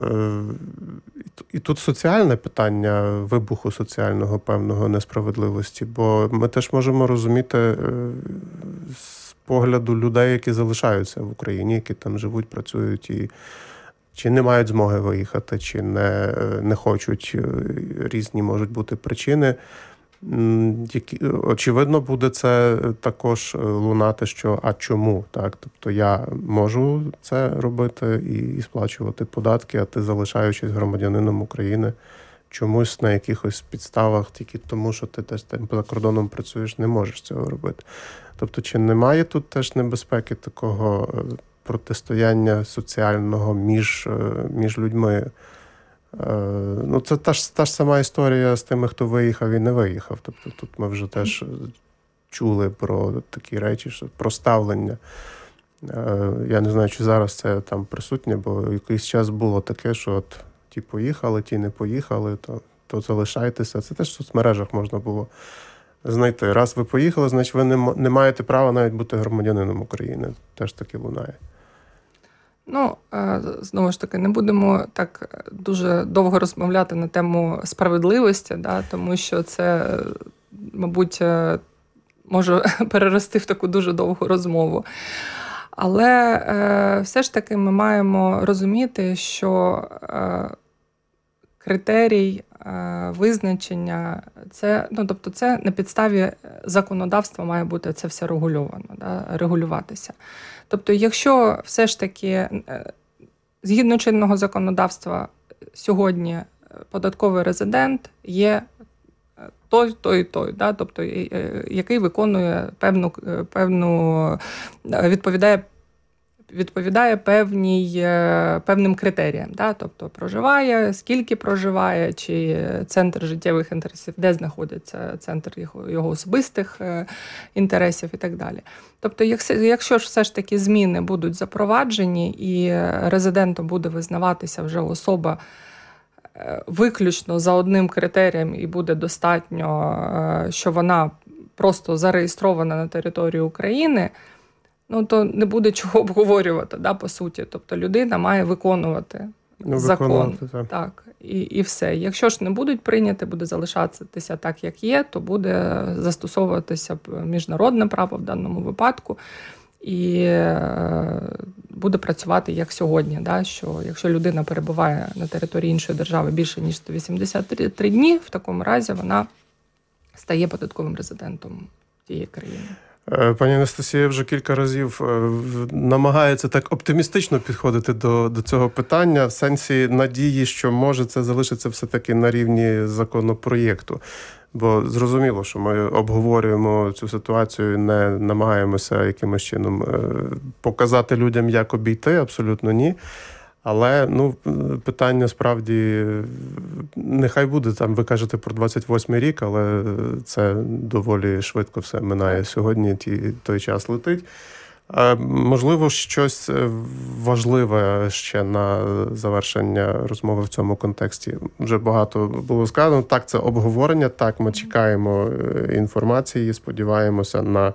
І тут соціальне питання вибуху соціального певного несправедливості, бо ми теж можемо розуміти з погляду людей, які залишаються в Україні, які там живуть, працюють і чи не мають змоги виїхати, чи не хочуть, різні можуть бути причини. Очевидно, буде це також лунати, що а чому? Так? Тобто я можу це робити і сплачувати податки, а ти, залишаючись громадянином України, чомусь на якихось підставах, тільки тому, що ти десь там за кордоном працюєш, не можеш цього робити. Тобто, чи немає тут теж небезпеки такого протистояння соціального між людьми? Ну, це та ж сама історія з тими, хто виїхав і не виїхав. Тобто тут ми вже теж чули про такі речі, що про ставлення. Я не знаю, чи зараз це там присутнє, бо якийсь час було таке, що от ті поїхали, ті не поїхали, то залишайтеся. Це теж в соцмережах можна було знайти. Раз ви поїхали, значить ви не маєте права навіть бути громадянином України. Теж таки лунає. Ну, знову ж таки, не будемо так дуже довго розмовляти на тему справедливості, да, тому що це, мабуть, може перерости в таку дуже довгу розмову. Але все ж таки ми маємо розуміти, що критерій визначення, це на підставі законодавства має бути це все регульовано, да, регулюватися. Тобто, якщо все ж таки, згідно чинного законодавства, сьогодні податковий резидент є той, да, тобто, який виконує відповідає певним критеріям. Да? Тобто проживає, скільки проживає, чи центр життєвих інтересів, де знаходиться центр його особистих інтересів і так далі. Тобто, якщо ж все ж таки зміни будуть запроваджені і резидентом буде визнаватися вже особа виключно за одним критерієм і буде достатньо, що вона просто зареєстрована на території України, ну, то не буде чого обговорювати, да, по суті. Тобто людина має виконувати закон. Так, і все. Якщо ж не будуть прийняти, буде залишатися так, як є, то буде застосовуватися міжнародне право в даному випадку. І буде працювати як сьогодні, да, що якщо людина перебуває на території іншої держави більше, ніж 183 дні, в такому разі вона стає податковим резидентом тієї країни. Пані Анастасія вже кілька разів намагається так оптимістично підходити до цього питання, в сенсі надії, що може це залишиться все-таки на рівні законопроєкту. Бо зрозуміло, що ми обговорюємо цю ситуацію, не намагаємося якимось чином показати людям, як обійти, абсолютно ні. Але питання справді, нехай буде, там ви кажете про 28-й рік, але це доволі швидко все минає сьогодні, той час летить. Можливо, щось важливе ще на завершення розмови в цьому контексті. Вже багато було сказано. Так, це обговорення, так, ми чекаємо інформації, сподіваємося на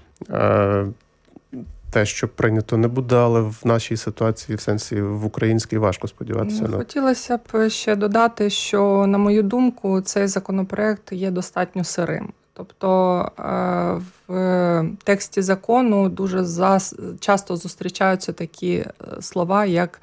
те, що прийнято не буде, але в нашій ситуації, в сенсі в українській, важко сподіватися. Хотілося б ще додати, що, на мою думку, цей законопроект є достатньо сирим. Тобто в тексті закону дуже часто зустрічаються такі слова, як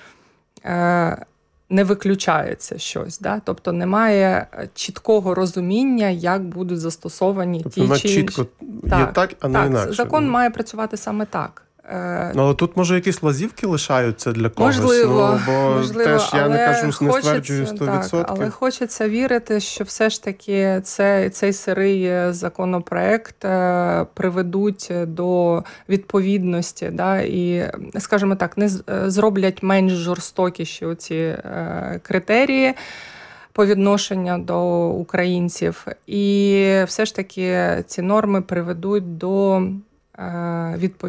не виключається щось. Да? Тобто немає чіткого розуміння, як будуть застосовані ті чи інші. Чітко є так, а не інакше. Закон має працювати саме так. Але тут, може, якісь лазівки лишаються для когось? Можливо, теж я не кажу, не стверджую 100%. Так, але хочеться вірити, що все ж таки цей сирий законопроект приведуть до відповідності, да, і, скажімо так, не зроблять менш жорстокіші оці критерії по відношенню до українців. І все ж таки ці норми приведуть до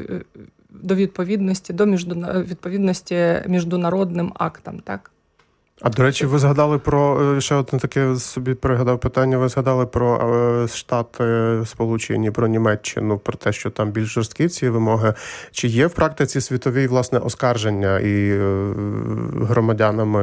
відповідності відповідності міжнародним актам, так? А, до речі, ви згадали про, ще одне таке собі пригадав питання, ви згадали про Штати Сполучені, про Німеччину, про те, що там більш жорсткі ці вимоги. Чи є в практиці світовій, власне, оскарження і громадянами